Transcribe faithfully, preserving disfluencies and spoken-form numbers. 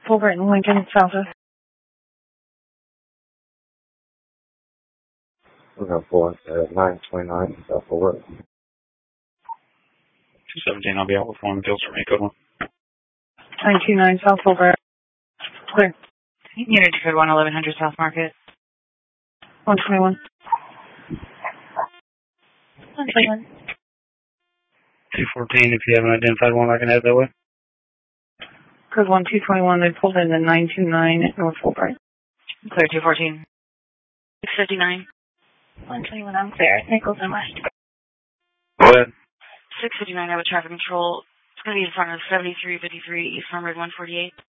Fulbright and Lincoln, Southwest. We're going to pull into nine twenty-nine, South Fulbright. two seventeen, I'll be out with one. Bills for me, code one. nine two nine, South Fulbright. Clear. Unit code one eleven hundred South Market. one twenty-one. one twenty-one. two fourteen, if you haven't identified one, I can head that way. Code one two twenty-one, they pulled in the nine two nine North Fulbright. Clear two fourteen. six fifty-nine. one twenty-one, I'm clear. Nichols and West. Go ahead. six fifty-nine, I have a traffic control. It's going to be in front of seventy-three fifty-three East Farm Road one forty-eight.